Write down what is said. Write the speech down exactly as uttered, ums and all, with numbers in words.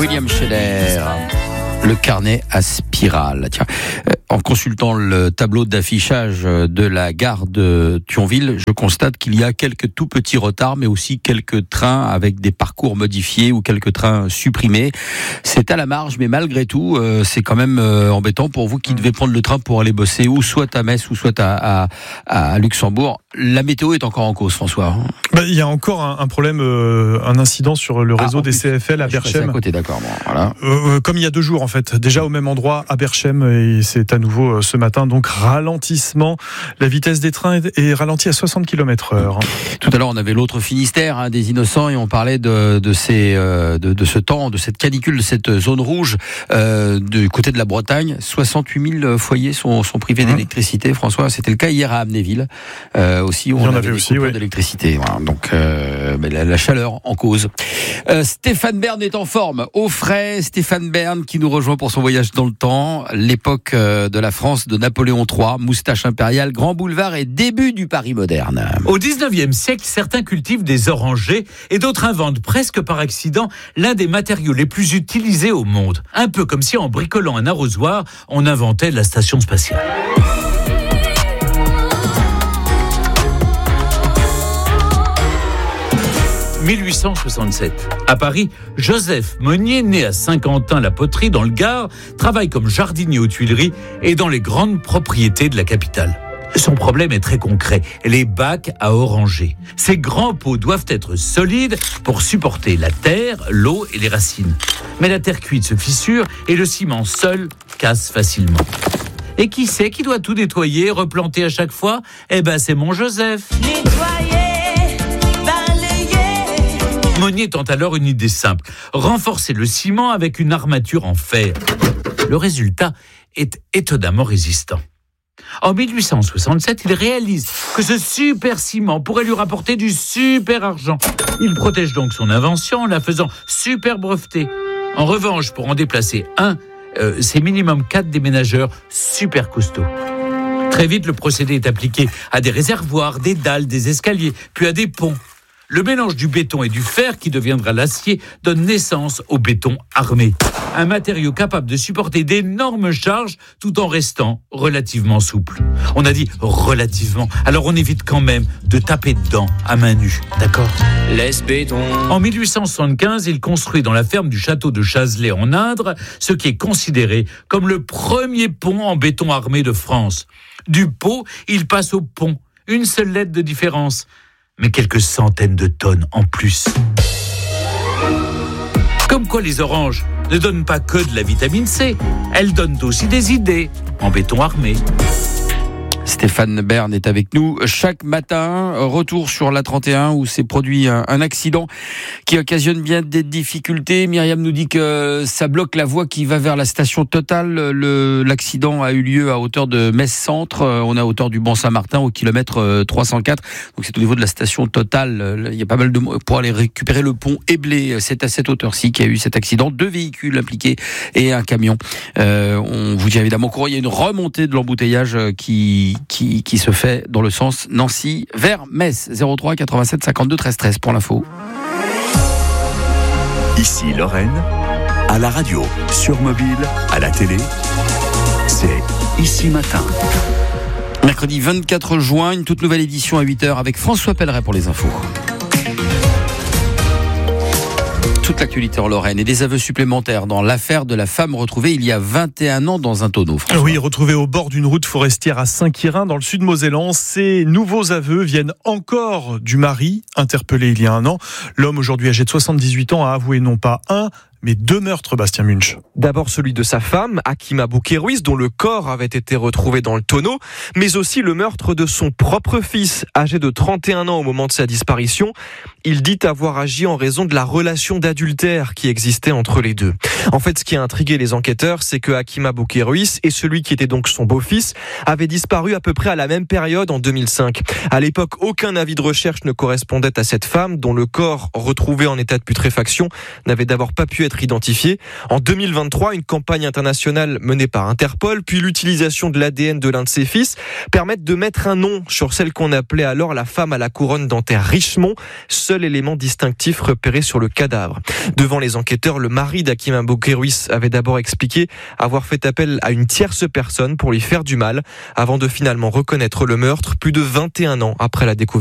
William Scheller, le carnet à spirale. Tiens, euh, en consultant le tableau d'affichage de la gare de Thionville, je constate qu'il y a quelques tout petits retards, mais aussi quelques trains avec des parcours modifiés ou quelques trains supprimés. C'est à la marge, mais malgré tout, euh, c'est quand même euh, embêtant pour vous qui devez prendre le train pour aller bosser, ou soit à Metz, ou soit à, à, à Luxembourg. La météo est encore en cause, François. Bah, il y a encore un, un problème, euh, un incident sur le réseau ah, des C F L à Berchem. À côté, d'accord. Bon, voilà. euh, comme il y a deux jours, en fait. Déjà au même endroit, à Berchem, et c'est à nouveau euh, ce matin. Donc, ralentissement. La vitesse des trains est, est ralentie à soixante kilomètres heure. Tout à l'heure, on avait l'autre Finistère, hein, des innocents, et on parlait de, de, ces, euh, de, de ce temps, de cette canicule, de cette zone rouge euh, du côté de la Bretagne. soixante-huit mille foyers sont, sont privés mmh. d'électricité, François. C'était le cas hier à Amnéville. Euh, aussi, où on avait, avait aussi, ouais. d'électricité. Voilà. Donc, euh, ben, la, la chaleur en cause. Euh, Stéphane Bern est en forme, au frais. Stéphane Bern qui nous rejoint pour son voyage dans le temps. L'époque euh, de la France de Napoléon trois, moustache impériale, grand boulevard et début du Paris moderne. Au dix-neuvième siècle, certains cultivent des orangers et d'autres inventent presque par accident l'un des matériaux les plus utilisés au monde. Un peu comme si en bricolant un arrosoir, on inventait la station spatiale. mille huit cent soixante-sept. À Paris, Joseph Monnier, né à Saint-Quentin-la-Poterie dans le Gard, travaille comme jardinier aux Tuileries et dans les grandes propriétés de la capitale. Son problème est très concret, les bacs à oranger. Ces grands pots doivent être solides pour supporter la terre, l'eau et les racines. Mais la terre cuite se fissure et le ciment seul casse facilement. Et qui c'est qui doit tout nettoyer, replanter à chaque fois ? Eh ben c'est mon Joseph. Nettoyer. Monnier tente alors une idée simple, renforcer le ciment avec une armature en fer. Le résultat est étonnamment résistant. En mille huit cent soixante-sept, il réalise que ce super ciment pourrait lui rapporter du super argent. Il protège donc son invention en la faisant super brevetée. En revanche, pour en déplacer un, euh, c'est minimum quatre déménageurs super costauds. Très vite, le procédé est appliqué à des réservoirs, des dalles, des escaliers, puis à des ponts. Le mélange du béton et du fer, qui deviendra l'acier, donne naissance au béton armé. Un matériau capable de supporter d'énormes charges tout en restant relativement souple. On a dit relativement, alors on évite quand même de taper dedans à main nue, d'accord ? Laisse béton. En mille huit cent soixante-quinze, il construit dans la ferme du château de Chazelet en Indre, ce qui est considéré comme le premier pont en béton armé de France. Du pot, il passe au pont. Une seule lettre de différence. Mais quelques centaines de tonnes en plus. Comme quoi les oranges ne donnent pas que de la vitamine C, elles donnent aussi des idées en béton armé. Stéphane Bern est avec nous chaque matin. Retour sur l'A trente et un où s'est produit un, un accident qui occasionne bien des difficultés. Myriam nous dit que ça bloque la voie qui va vers la station Total. Le, l'accident a eu lieu à hauteur de Metz-Centre. On est à hauteur du Bon-Saint-Martin au kilomètre trois cent quatre. Donc c'est au niveau de la station Total. Il y a pas mal de pour aller récupérer le pont Éblé. C'est à cette hauteur-ci qu'il y a eu cet accident. Deux véhicules impliqués et un camion. Euh, on vous dit évidemment qu'au courant, il y a une remontée de l'embouteillage qui Qui, qui se fait dans le sens Nancy vers Metz. zéro trois quatre-vingt-sept cinquante-deux treize treize pour l'info. Ici Lorraine, à la radio, sur mobile, à la télé, c'est Ici Matin. Mercredi vingt-quatre juin, une toute nouvelle édition à huit heures avec François Pelleret pour les infos. Toute l'actualité en Lorraine et des aveux supplémentaires dans l'affaire de la femme retrouvée il y a vingt et un ans dans un tonneau. François. Oui, retrouvée au bord d'une route forestière à Saint-Quirin dans le sud Mosellan. Ces nouveaux aveux viennent encore du mari interpellé il y a un an. L'homme aujourd'hui âgé de soixante-dix-huit ans a avoué non pas un, mais deux meurtres, Bastien Munch. D'abord celui de sa femme, Hakima Boukéruiz, dont le corps avait été retrouvé dans le tonneau, mais aussi le meurtre de son propre fils, âgé de trente et un ans au moment de sa disparition. Il dit avoir agi en raison de la relation d'adultère qui existait entre les deux. En fait, ce qui a intrigué les enquêteurs, c'est que Hakima Bouquet-Ruiz et celui qui était donc son beau-fils avaient disparu à peu près à la même période en deux mille cinq. À l'époque, aucun avis de recherche ne correspondait à cette femme dont le corps retrouvé en état de putréfaction n'avait d'abord pas pu être identifié. En deux mille vingt-trois, une campagne internationale menée par Interpol, puis l'utilisation de l'A D N de l'un de ses fils permettent de mettre un nom sur celle qu'on appelait alors la femme à la couronne dentaire Richemont, seul élément distinctif repéré sur le cadavre. Devant les enquêteurs, le mari d'Hakima Bouquet-Ruiz avait d'abord expliqué avoir fait appel à une tierce personne pour lui faire du mal, avant de finalement reconnaître le meurtre plus de vingt et un ans après la découverte.